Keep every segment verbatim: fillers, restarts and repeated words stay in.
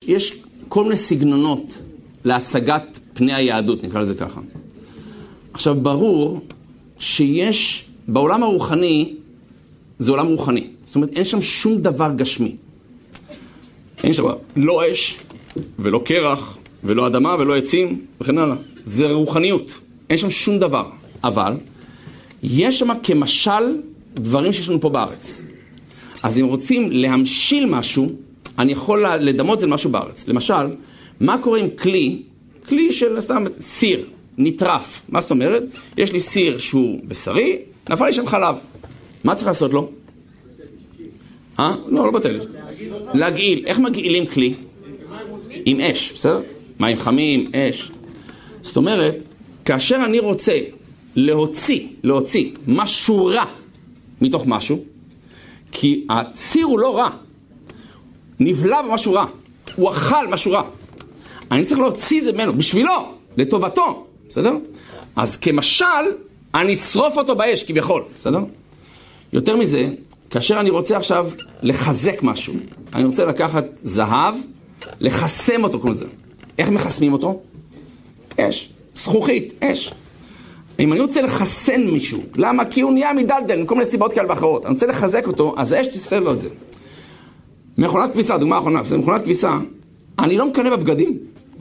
יש כל מיני סגנונות להצגת פני היהדות, נקרא לזה ככה. עכשיו, ברור שיש, בעולם הרוחני, זה עולם רוחני. זאת אומרת, אין שם שום דבר גשמי. אין שם לא אש, ולא קרח, ולא אדמה, ולא עצים, וכן הלאה. זה רוחניות. אין שם שום דבר. אבל, יש שם כמשל דברים שיש לנו פה בארץ. אז אם רוצים להמשיל משהו, אני יכול לדמות זה למשהו בארץ. למשל, מה קורה עם כלי, כלי של סתם סיר, נטרף. מה זאת אומרת? יש לי סיר שהוא בשרי, נפל לי שם חלב. מה צריך לעשות לו? אה? לא, לא בתלת. להגעיל. איך מגעילים כלי? עם אש, בסדר? מים חמים, אש. זאת אומרת, כאשר אני רוצה להוציא, להוציא משהו רע מתוך משהו, כי הסיר הוא לא רע, נבלע במשהו רע, הוא אכל משהו רע. אני צריך להוציא את זה ממנו, בשבילו, לטובתו, בסדר? אז כמשל, אני אשרוף אותו באש, כביכול, בסדר? יותר מזה, כאשר אני רוצה עכשיו לחזק משהו, אני רוצה לקחת זהב, לחסם אותו כמו זה. איך מחסמים אותו? אש, זכוכית, אש. אם אני רוצה לחסן מישהו, למה? כי הוא נהיה מדלדל, כל מיני סיבות כאלה ואחרות. אני רוצה לחזק אותו, אז האש תסתכל לו את זה. מכונת כביסה, דוגמה האחרונה, מכונת כביסה, אני לא מקנה בבגדים.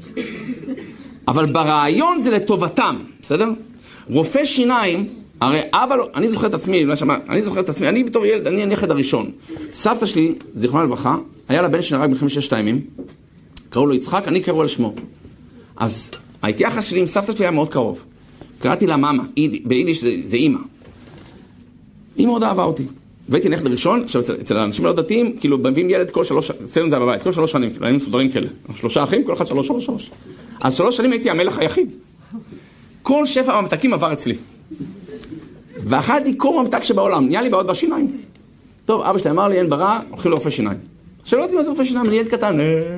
אבל ברעיון זה לטובתם, בסדר? רופא שיניים, הרי אבא לא, אני זוכר את עצמי, אני זוכר את עצמי, אני בתור ילד, אני הנכד הראשון. סבתא שלי, זיכרונה לברכה, היה לה בן שנהרג במלחמת ששת הימים, קראו לו יצחק, אני קראו על שמו. אז היחס שלי עם סבתא שלי היה מאוד קרוב. קראתי לה מאמה, ביידיש זה, זה אימא. היא מאוד אהבה אותי. והייתי נכד ראשון, עכשיו אצל, אצל האנשים לא דתיים, כאילו מביאים ילד כל שלוש, אצלנו זה בבית, כל שלוש שנים, כאילו היינו מסודרים כאלה. שלושה אחים, כל אחד שלוש, שלוש, שלוש. אז שלוש שנים הייתי המלך היחיד. כל שפע הממתקים עבר אצלי. ואכלתי כל ממתק שבעולם, נהיה לי בעוד בשיניים. טוב, אבא שלי אמר לי, אין ברע, הולכים לרופא שיניים. שאלו אותי מה זה רופא שיניים, אני ילד קטן.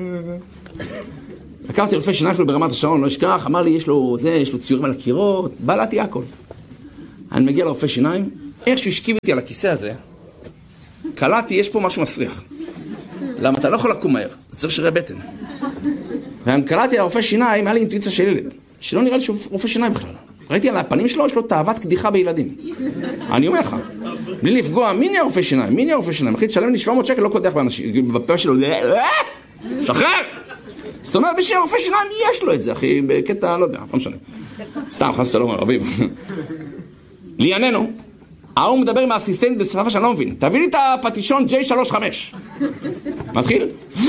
לקחתי רופא שיניים אפילו ברמת השעון, לא אשכח, אמר לי, יש לו זה, יש לו ציורים על הקירות, בלעתי הכל. אני מגיע לרופא שיניים, איך שהוא השכיב איתי על הכיסא הזה, קלעתי, יש פה משהו מסריח. למה אתה לא יכול לקום מהר, אתה צריך שירי בטן. ואני קלעתי על הרופא שיניים, היה לי אינטואיציה של ילד, שלא נראה לי שהוא רופא שיניים בכלל. ראיתי על הפנים שלו, יש לו תאוות קדיחה בילדים. אני אומר לך, בלי לפגוע, מי נהיה רופא שיניים? מי נהיה רופא שיניים? אחי, תשלם לי שבע מאות שקל, לא קודח באנשים, בפה שלו, שחרר! זאת אומרת, בשביל רופא שיניים יש לו את זה, אחי, בקטע, לא יודע, לא משנה. סתם, חס שלום, ערבים. לענייננו, ההוא מדבר עם האסיסטנט בשפה שאני לא מבין. תביא לי את הפטישון ג'יי שלושים וחמש. מתחיל?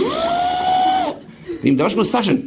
ואם דבר כמו סשן.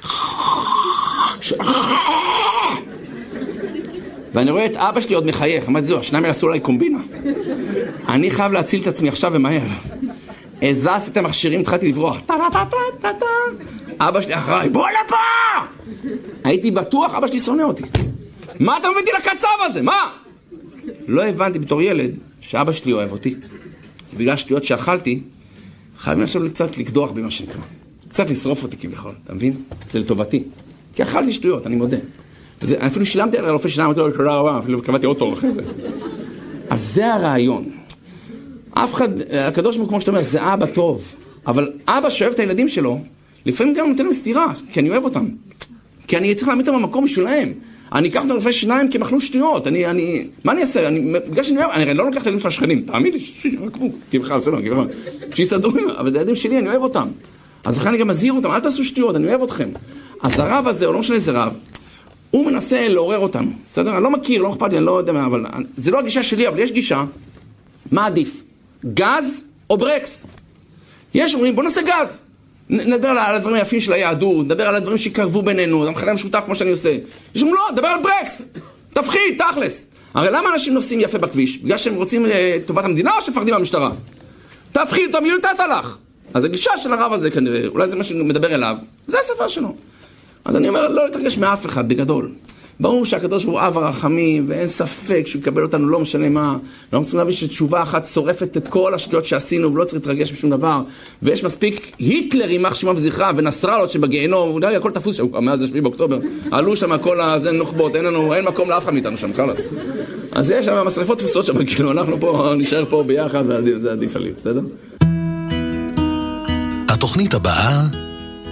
ואני רואה את אבא שלי עוד מחייך. אמרתי, זהו, השניים האלה עשו עליי קומבינה. אני חייב להציל את עצמי עכשיו ומהר. הזזתי את המכשירים, התחלתי לברוח. טה טה טה טה טה. אבא שלי אחריי, בוא לפה! הייתי בטוח, אבא שלי שונא אותי. מה אתה מביא אותי לקצב הזה? מה? לא הבנתי בתור ילד שאבא שלי אוהב אותי. בגלל שטויות שאכלתי, חייבים עכשיו קצת לקדוח במה שנקרא. קצת לשרוף אותי כביכול, אתה מבין? זה לטובתי. כי אכלתי שטויות, אני מודה. וזה, אני אפילו שילמתי על הרופא שיניים, אפילו קבעתי אוטו אחרי זה. אז זה הרעיון. אף אחד, הקדוש ברוך הוא, כמו שאתה אומר, זה אבא טוב. אבל אבא שאוהב את הילדים שלו, לפעמים גם נותן להם סתירה, כי אני אוהב אותם. כי אני צריך להעמיד אותם במקום בשבילהם. אני אקח את הרופא שיניים כי הם אכלו שטויות. אני, אני, מה אני אעשה? אני, בגלל שאני אוהב, אני לא לוקח את הילדים של השכנים. תאמין לי, שירקבו, כי בכלל, בסדר, כי בכלל. שיסתדרו ממנו, אבל זה הילדים שלי, אני אוהב אותם. אז לכן אני גם מזהיר אותם, אל תעשו שטויות, אני אוהב אתכם. אז הרב הזה, או לא משנה איזה רב, הוא מנסה לעורר אותנו. בסדר? אני לא מכיר, לא אכפת לי, אני לא יודע מה, אבל זה לא הגישה שלי, אבל יש גישה. מה עדיף? גז או ברקס? יש אומרים, בוא נעשה גז. נדבר על הדברים היפים של היהדות, נדבר על הדברים שקרבו בינינו, המחנה המשותף כמו שאני עושה. יש אומרים, לא, נדבר על ברקס. תפחיד, תכלס. הרי למה אנשים נוסעים יפה בכביש? בגלל שהם רוצים טובת המדינה או שמפחדים מהמשטרה? תפחיד, טוב, ילתת הלך. אז הגישה של הרב הזה כנראה, אולי זה מה שמדבר אליו, זה השפה שלו. אז אני אומר, לא להתרגש מאף אחד, בגדול. ברור שהקדוש הוא אב הרחמים, ואין ספק שהוא יקבל אותנו לא משנה מה. אנחנו צריכים להבין שתשובה אחת שורפת את כל השטויות שעשינו, ולא צריך להתרגש בשום דבר. ויש מספיק היטלר יימח שמם וזכרם, ונסראללות שבגיהנום, אולי הכל תפוס שם, מאז השביעי באוקטובר. עלו שם כל הזה נוחבות, אין לנו, אין מקום לאף אחד מאיתנו שם, חלאס. אז יש שם משרפות תפוסות שם, כאילו, אנחנו פה, נשאר פה ביחד, וזה עדיף עלי, בסדר? התוכנית הבאה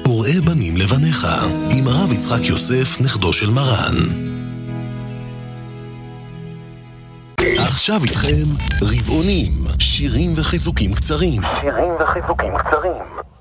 וראה בנים לבניך, עם הרב יצחק יוסף, נכדו של מרן. עכשיו איתכם רבעונים, שירים וחיזוקים קצרים. שירים וחיזוקים קצרים.